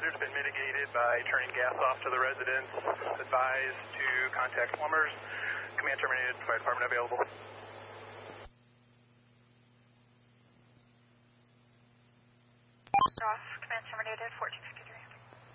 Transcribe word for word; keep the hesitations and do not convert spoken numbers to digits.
hazard's been mitigated by turning gas off to the residents. Advised to contact plumbers. Command terminated. Fire department available. Ross, command terminated. fourteen fifty-three.